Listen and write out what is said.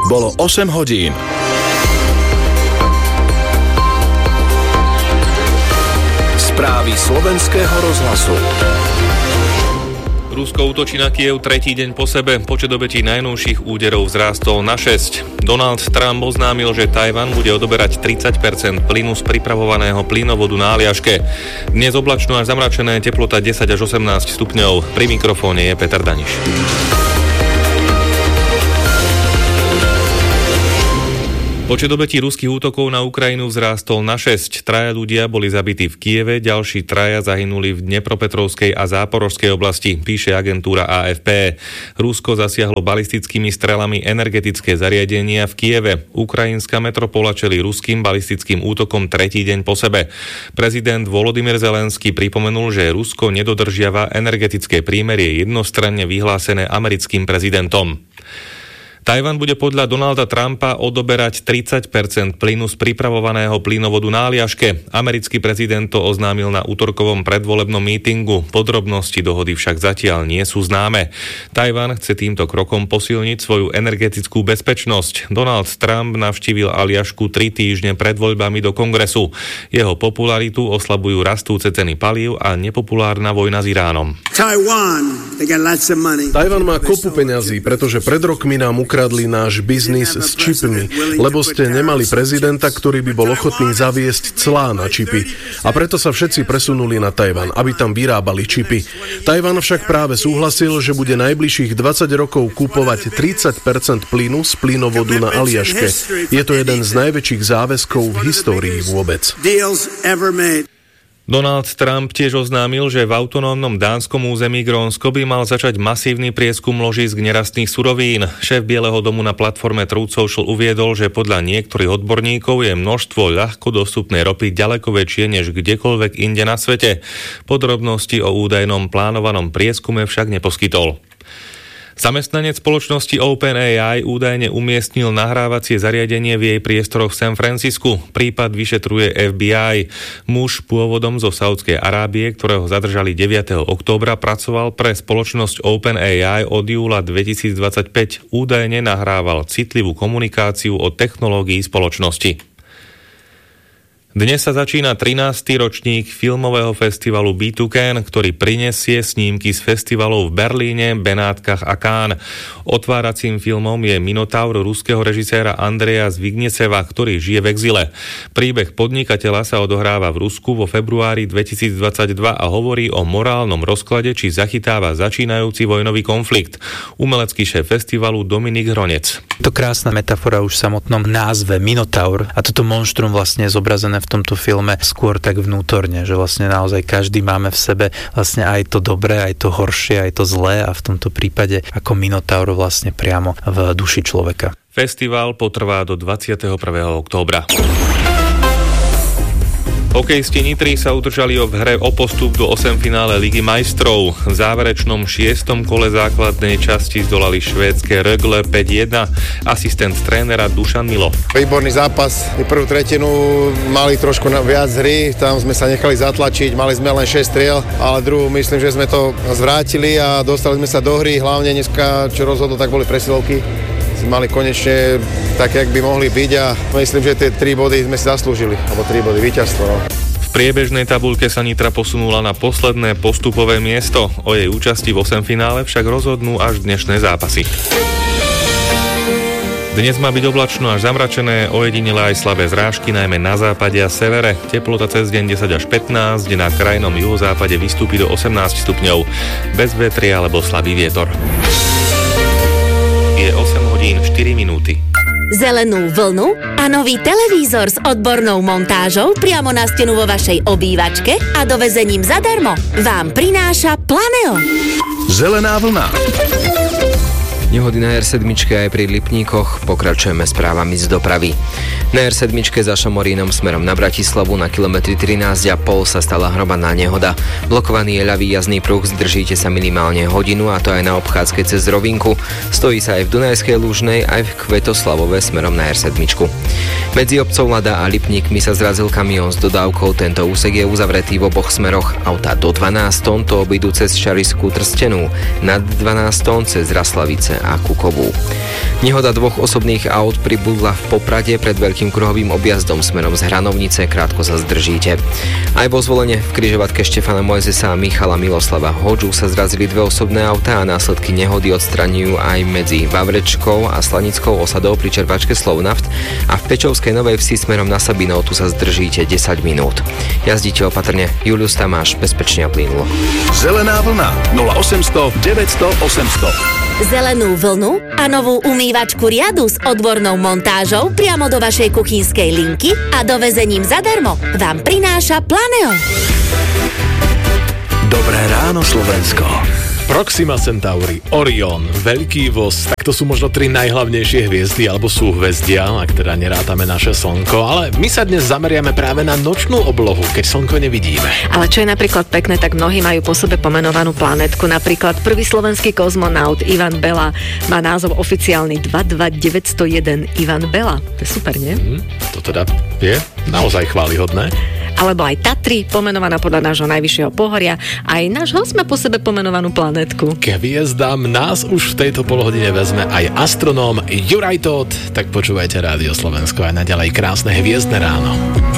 Bolo 8 hodín. Správy slovenského rozhlasu. Rusko útočí na Kyjev tretí deň po sebe. Počet obetí najnovších úderov vzrástol na 6. Donald Trump oznámil, že Tajvan bude odoberať 30% plynu z pripravovaného plynovodu na Aliaške. Dnes oblačno až zamračené, teplota 10 až 18 stupňov. Pri mikrofóne je Peter Daniš. Počet obetí ruských útokov na Ukrajinu vzrástol na 6. 3 ľudia boli zabití v Kyjeve, ďalší 3 zahynuli v Dnepropetrovskej a Záporožskej oblasti, píše agentúra AFP. Rusko zasiahlo balistickými strelami energetické zariadenia v Kyjeve. Ukrajinská metropola čelí ruským balistickým útokom tretí deň po sebe. Prezident Volodymyr Zelenský pripomenul, že Rusko nedodržiava energetické prímerie jednostranne vyhlásené americkým prezidentom. Tajvan bude podľa Donalda Trumpa odoberať 30% plynu z pripravovaného plynovodu na Aliaške. Americký prezident to oznámil na utorkovom predvolebnom mítingu. Podrobnosti dohody však zatiaľ nie sú známe. Tajvan chce týmto krokom posilniť svoju energetickú bezpečnosť. Donald Trump navštívil Aliašku 3 týždne pred voľbami do kongresu. Jeho popularitu oslabujú rastúce ceny palív a nepopulárna vojna s Iránom. Tajvan má kopu peňazí, pretože pred rokmi nám ukradli náš biznis s čipmi, lebo ste nemali prezidenta, ktorý by bol ochotný zaviesť clá na čipy. A preto sa všetci presunuli na Tajvan, aby tam vyrábali čipy. Tajvan však práve súhlasil, že bude najbližších 20 rokov kupovať 30% plynu z plynovodu na Aliaške. Je to jeden z najväčších záväzkov v histórii vôbec. Donald Trump tiež oznámil, že v autonómnom dánskom území Grónsko by mal začať masívny prieskum ložísk nerastných surovín. Šéf Bieleho domu na platforme Truth Social uviedol, že podľa niektorých odborníkov je množstvo ľahko dostupnej ropy ďaleko väčšie než kdekoľvek inde na svete. Podrobnosti o údajnom plánovanom prieskume však neposkytol. Zamestnanec spoločnosti OpenAI údajne umiestnil nahrávacie zariadenie v jej priestoroch v San Francisku. Prípad vyšetruje FBI. Muž pôvodom zo Saúdskej Arábie, ktorého zadržali 9. októbra, pracoval pre spoločnosť OpenAI od júla 2025. Údajne nahrával citlivú komunikáciu o technológii spoločnosti. Dnes sa začína 13. ročník filmového festivalu B2Can, ktorý prinesie snímky z festivalov v Berlíne, Benátkach a Cannes. Otváracím filmom je Minotaur ruského režiséra Andreja Zvigneceva, ktorý žije v exile. Príbeh podnikateľa sa odohráva v Rusku vo februári 2022 a hovorí o morálnom rozklade, či zachytáva začínajúci vojnový konflikt. Umelecký šéf festivalu Dominik Hronec. To krásna metafora už v samotnom názve Minotaur a toto monštrum vlastne je zobrazené v tomto filme skôr tak vnútorne, že vlastne naozaj každý máme v sebe vlastne aj to dobré, aj to horšie, aj to zlé a v tomto prípade ako Minotaur vlastne priamo v duši človeka. Festival potrvá do 21. októbra. Hokejisti Nitry sa udržali v hre o postup do 8 finále Ligy majstrov. V záverečnom 6. kole základnej časti zdolali švédske Rögle 5-1. Asistent trénera Dušan Milo. Výborný zápas. Prvú tretinu mali trošku viac hry, tam sme sa nechali zatlačiť, mali sme len 6 striel, ale druhú myslím, že sme to zvrátili a dostali sme sa do hry. Hlavne dneska, čo rozhodlo, tak boli presilovky. Mali konečne tak, jak by mohli byť a myslím, že tie 3 body sme si zaslúžili, alebo 3 body víťazstvo. No. V priebežnej tabuľke sa Nitra posunula na posledné postupové miesto. O jej účasti v 8 finále však rozhodnú až dnešné zápasy. Dnes má byť oblačno až zamračené, ojedinele aj slabé zrážky, najmä na západe a severe. Teplota cez deň 10 až 15, na krajnom juhozápade vystúpi do 18 stupňov. Bez vetria alebo slabý vietor. Je 8 hodín 4 minúty. Zelenú vlnu a nový televízor s odbornou montážou priamo na stenu vo vašej obývačke a dovezením zadarmo vám prináša Planeo. Zelená vlna. Nehody na R7 aj pri Lipníkoch, pokračujeme správami z dopravy. Na R7 za Šamorínom smerom na Bratislavu na kilometri 13,5 sa stala hromadná nehoda. Blokovaný je ľavý jazdný pruh, zdržíte sa minimálne hodinu a to aj na obchádzke cez Rovinku. Stojí sa aj v Dunajskej Lužnej, aj v Kvetoslavove smerom na R7. Medzi obcov Lada a Lipníkmi sa zrazil kamión s dodávkou, tento úsek je uzavretý v oboch smeroch. Autá do 12 tón to obídu cez Šarišskú Trstenú, nad 12 tón cez Raslavice a Kukovú. Nehoda 2 osobných aut pribudla v Poprade pred veľkým kruhovým objazdom smerom z Hranovnice, krátko sa zdržíte. Aj vo Zvolene v križovatke Štefana Mojzesa a Michala Miloslava Hodžu sa zrazili 2 osobné autá a následky nehody odstraňujú aj medzi Vavrečkou a Slanickou osadou pri čerpačke Slovnaft a v Pečovskej Novej Vsi smerom na Sabinov tu sa zdržíte 10 minút. Jazdíte opatrne. Julius Tamáš, bezpečne a plynulo. Zelená vlna 0800 900 800. Zelenú vlnu a novú umývačku riadu s odbornou montážou priamo do vašej kuchynskej linky a dovezením zadarmo vám prináša Planeo. Dobré ráno, Slovensko. Proxima Centauri, Orion, Veľký voz, tak to sú možno 3 najhlavnejšie hviezdy alebo súhvezdia, ak teda nerátame naše slnko, ale my sa dnes zameriame práve na nočnú oblohu, keď slnko nevidíme. Ale čo je napríklad pekné, tak mnohí majú po sebe pomenovanú planetku. Napríklad prvý slovenský kozmonaut Ivan Bela má názov oficiálny 22901 Ivan Bela. To je super, nie? To teda je naozaj chválihodné. Alebo aj Tatry, pomenovaná podľa nášho najvyššieho pohoria. Aj náš host má po sebe pomenovanú planetku. K hviezdám nás už v tejto polhodine vezme aj astronóm Juraj Tóth. Tak počúvajte Rádio Slovensko aj naďalej krásne hviezdne ráno.